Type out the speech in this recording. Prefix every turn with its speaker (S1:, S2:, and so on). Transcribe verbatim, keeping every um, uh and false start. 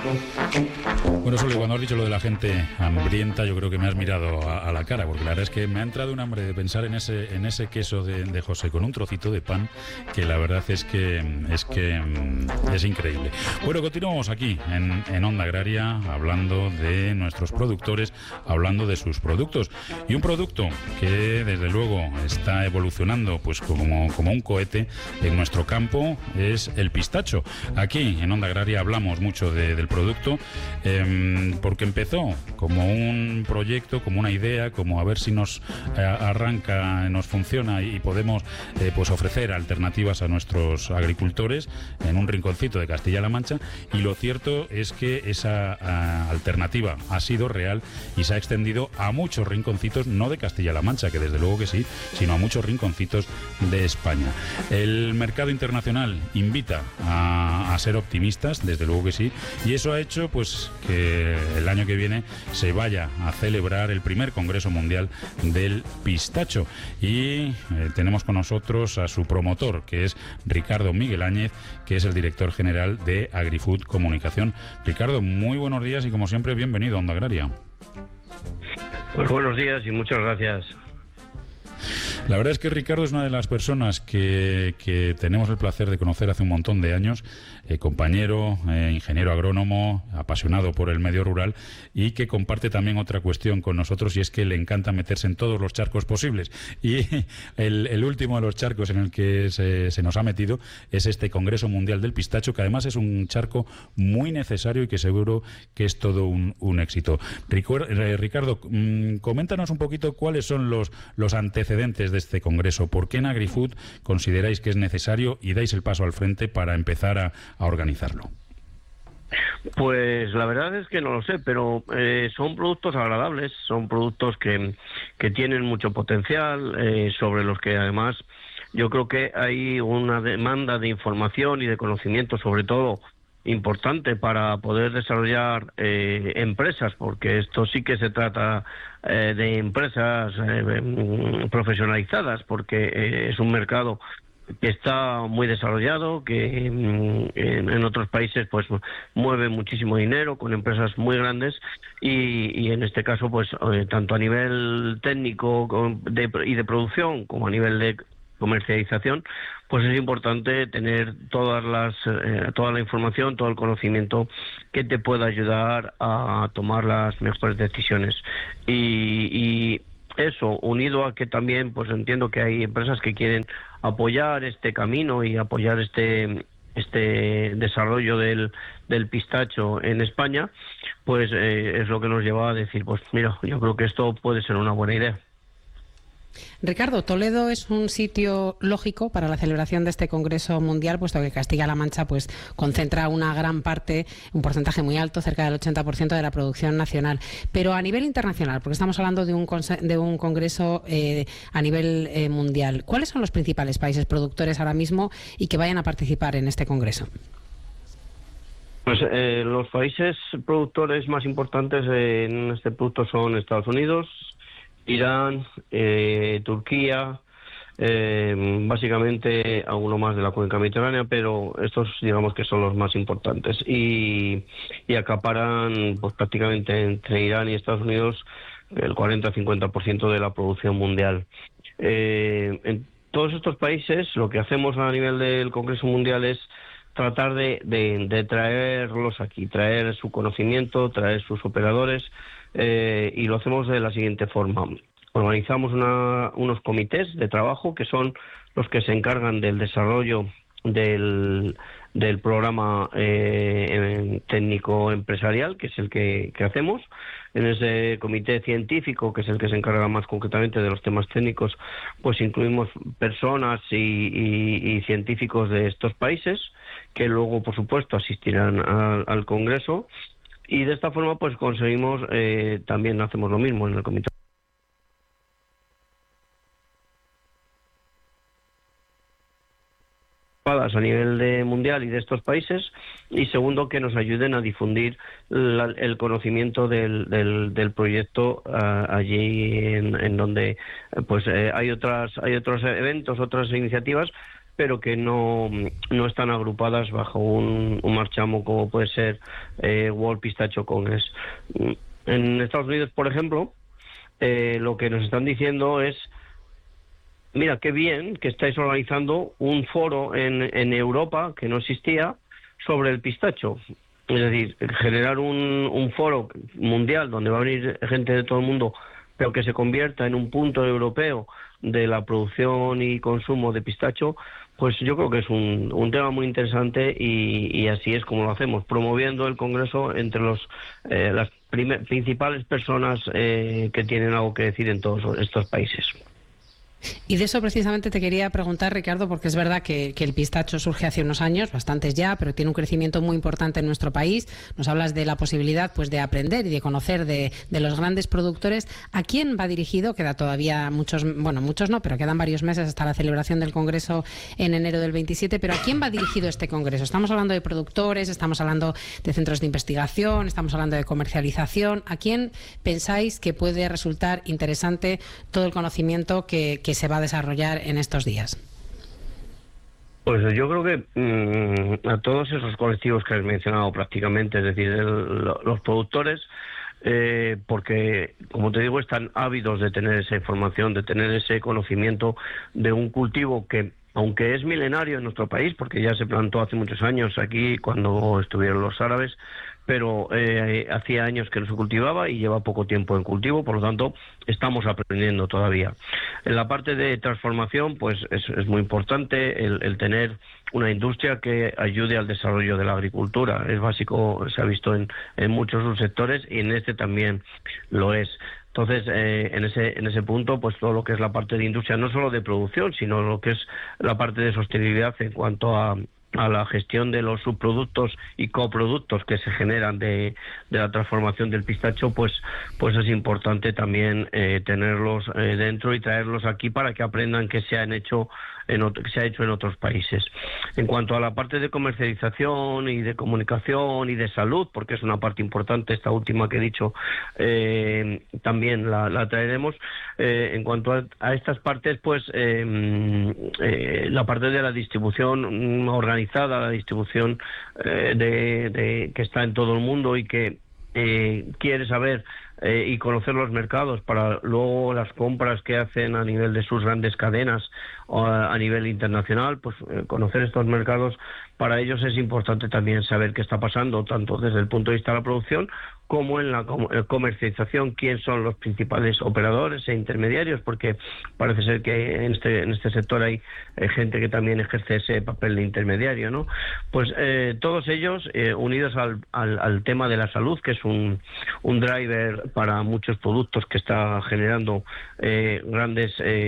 S1: Bueno, Sole, cuando has dicho lo de la gente hambrienta, yo creo que me has mirado a, a la cara, porque la verdad es que me ha entrado un hambre de pensar en ese en ese queso de, de José con un trocito de pan, que la verdad es que es que es increíble. Bueno, continuamos aquí en, en Onda Agraria, hablando de nuestros productores, hablando de sus productos. Y un producto que desde luego está evolucionando pues como, como un cohete en nuestro campo es el pistacho. Aquí en Onda Agraria hablamos mucho de, del producto, eh, porque empezó como un proyecto, como una idea, como a ver si nos eh, arranca, nos funciona y podemos eh, pues ofrecer alternativas a nuestros agricultores en un rinconcito de Castilla-La Mancha, y lo cierto es que esa a, alternativa ha sido real y se ha extendido a muchos rinconcitos, no de Castilla-La Mancha, que desde luego que sí, sino a muchos rinconcitos de España. El mercado internacional invita a, a ser optimistas, desde luego que sí, y eso ha hecho pues que el año que viene se vaya a celebrar el primer Congreso Mundial del Pistacho, y eh, tenemos con nosotros a su promotor, que es Ricardo Miguel Áñez, que es el director general de AgriFood Comunicación. Ricardo, muy buenos días y como siempre bienvenido a Onda Agraria.
S2: Pues buenos días y muchas gracias.
S1: La verdad es que Ricardo es una de las personas que, que tenemos el placer de conocer hace un montón de años, eh, compañero, eh, ingeniero agrónomo, apasionado por el medio rural, y que comparte también otra cuestión con nosotros, y es que le encanta meterse en todos los charcos posibles. Y el, el último de los charcos en el que se, se nos ha metido es este Congreso Mundial del Pistacho, que además es un charco muy necesario y que seguro que es todo un, un éxito. Ricardo, coméntanos un poquito cuáles son los, los antecedentes de este congreso. ¿Por qué en AgriFood consideráis que es necesario y dais el paso al frente para empezar a, a organizarlo?
S2: Pues la verdad es que no lo sé, pero eh, son productos agradables, son productos que, que tienen mucho potencial, eh, sobre los que además yo creo que hay una demanda de información y de conocimiento, sobre todo importante para poder desarrollar eh, empresas, porque esto sí que se trata eh, de empresas eh, profesionalizadas, porque eh, es un mercado que está muy desarrollado, que en, en otros países pues mueve muchísimo dinero con empresas muy grandes, y, y en este caso pues eh, tanto a nivel técnico de, y de producción como a nivel de comercialización, pues es importante tener todas las eh, toda la información, todo el conocimiento que te pueda ayudar a tomar las mejores decisiones. Y, y eso, unido a que también pues entiendo que hay empresas que quieren apoyar este camino y apoyar este este desarrollo del, del pistacho en España, pues eh, es lo que nos lleva a decir, pues mira, yo creo que esto puede ser una buena idea.
S3: Ricardo, Toledo es un sitio lógico para la celebración de este Congreso Mundial, puesto que Castilla-La Mancha pues concentra una gran parte, un porcentaje muy alto, cerca del ochenta por ciento de la producción nacional. Pero a nivel internacional, porque estamos hablando de un, de un Congreso eh, a nivel eh, mundial, ¿cuáles son los principales países productores ahora mismo y que vayan a participar en este Congreso?
S2: Pues eh, los países productores más importantes en este producto son Estados Unidos, Irán, eh, Turquía, eh, básicamente alguno más de la cuenca mediterránea, pero estos digamos que son los más importantes, y, y acaparan pues prácticamente entre Irán y Estados Unidos el cuarenta a cincuenta por ciento de la producción mundial. Eh, en todos estos países lo que hacemos a nivel del Congreso Mundial es tratar de, de, de traerlos aquí, traer su conocimiento, traer sus operadores, eh, y lo hacemos de la siguiente forma. Organizamos una, unos comités de trabajo que son los que se encargan del desarrollo del, del programa eh, técnico empresarial, que es el que, que hacemos. En ese comité científico, que es el que se encarga más concretamente de los temas técnicos, pues incluimos personas y, y, y científicos de estos países, que luego, por supuesto, asistirán a, al Congreso, y de esta forma pues conseguimos, eh, también hacemos lo mismo en el comité a nivel de mundial y de estos países, y segundo, que nos ayuden a difundir la, el conocimiento del, del, del proyecto uh, allí en, en donde pues eh, hay otras hay otros eventos, otras iniciativas pero que no, no están agrupadas bajo un, un marchamo como puede ser eh, World Pistachio Congress. En Estados Unidos, por ejemplo, eh, lo que nos están diciendo es: mira, qué bien que estáis organizando un foro en, en Europa que no existía sobre el pistacho. Es decir, generar un, un foro mundial donde va a venir gente de todo el mundo, pero que se convierta en un punto europeo de la producción y consumo de pistacho, pues yo creo que es un, un tema muy interesante y, y así es como lo hacemos, promoviendo el Congreso entre los eh, las primer, principales personas eh, que tienen algo que decir en todos estos países.
S3: Y de eso precisamente te quería preguntar, Ricardo, porque es verdad que, que el pistacho surge hace unos años, bastantes ya, pero tiene un crecimiento muy importante en nuestro país. Nos hablas de la posibilidad, pues, de aprender y de conocer de, de los grandes productores. ¿A quién va dirigido? Queda todavía muchos, bueno, muchos no, pero quedan varios meses hasta la celebración del Congreso en enero del veintisiete. Pero ¿a quién va dirigido este Congreso? Estamos hablando de productores, estamos hablando de centros de investigación, estamos hablando de comercialización. ¿A quién pensáis que puede resultar interesante todo el conocimiento que, que se va a desarrollar en estos días?
S2: Pues yo creo que mmm, a todos esos colectivos que has mencionado prácticamente, es decir, el, los productores, eh, porque, como te digo, están ávidos de tener esa información, de tener ese conocimiento de un cultivo que, aunque es milenario en nuestro país, porque ya se plantó hace muchos años aquí cuando estuvieron los árabes, pero eh, hacía años que no se cultivaba y lleva poco tiempo en cultivo, por lo tanto estamos aprendiendo todavía. En la parte de transformación, pues es, es muy importante el, el tener una industria que ayude al desarrollo de la agricultura. Es básico, se ha visto en, en muchos subsectores y en este también lo es. Entonces, eh, en ese en ese punto, pues todo lo que es la parte de industria, no solo de producción, sino lo que es la parte de sostenibilidad en cuanto a a la gestión de los subproductos y coproductos que se generan de, de la transformación del pistacho, pues pues es importante también eh, tenerlos eh, dentro y traerlos aquí para que aprendan que se han hecho en otro, que se ha hecho en otros países. En cuanto a la parte de comercialización y de comunicación y de salud, porque es una parte importante, esta última que he dicho, eh, también la, la traeremos. Eh, en cuanto a, a estas partes, pues eh, eh, la parte de la distribución organizada, la distribución eh, de, de que está en todo el mundo y que eh, quiere saber eh, y conocer los mercados para luego las compras que hacen a nivel de sus grandes cadenas o a, a nivel internacional, pues eh, conocer estos mercados, para ellos es importante también saber qué está pasando, tanto desde el punto de vista de la producción como en la comercialización, quién son los principales operadores e intermediarios, porque parece ser que en este en este sector hay eh, gente que también ejerce ese papel de intermediario, ¿no? Pues eh, todos ellos eh, unidos al, al, al tema de la salud, que es un, un driver para muchos productos que está generando eh, grandes eh,